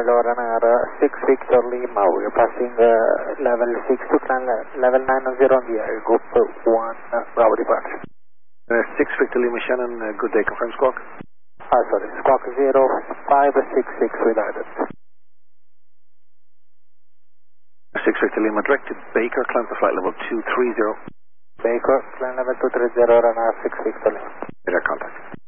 runner 6 Victor Lima. We are passing level 6 to level 910 on the air. Group 1 Bravo departure. 6 Victor Lima Shannon, good day, confirm squawk. Sorry, squawk 0566 with guidance. 6 Victor Lima, direct to Baker, climb to flight level 230. Baker, climb level 230, runner 6 Victor Lima. Radar contact.